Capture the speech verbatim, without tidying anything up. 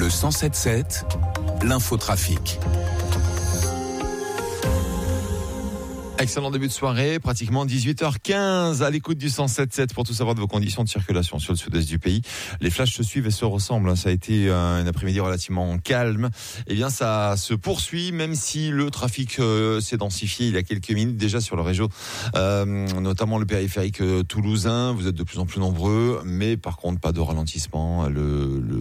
Le cent sept sept, l'infotrafic. Excellent début de soirée, pratiquement dix-huit heures quinze à l'écoute du cent sept sept pour tout savoir de vos conditions de circulation sur le sud-est du pays. Les flashs se suivent et se ressemblent. Ça a été un après-midi relativement calme. Eh bien, ça se poursuit, même si le trafic euh, s'est densifié il y a quelques minutes déjà sur le réseau, euh, notamment le périphérique toulousain. Vous êtes de plus en plus nombreux, mais par contre pas de ralentissement. Le, le